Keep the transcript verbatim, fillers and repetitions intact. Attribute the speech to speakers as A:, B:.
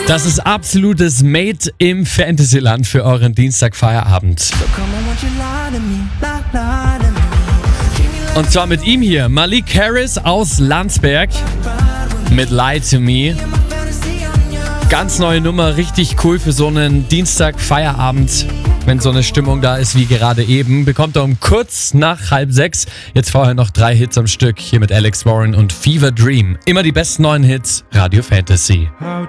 A: Das ist absolutes Made im Fantasyland für euren Dienstagfeierabend. Und zwar mit ihm hier, Malik Harris aus Landsberg mit Lie to Me. Ganz neue Nummer, richtig cool für so einen Dienstagfeierabend, wenn so eine Stimmung da ist wie gerade eben. Bekommt er um kurz nach halb sechs. Jetzt vorher noch drei Hits am Stück hier mit Alex Warren und Fever Dream. Immer die besten neuen Hits, Radio Fantasy.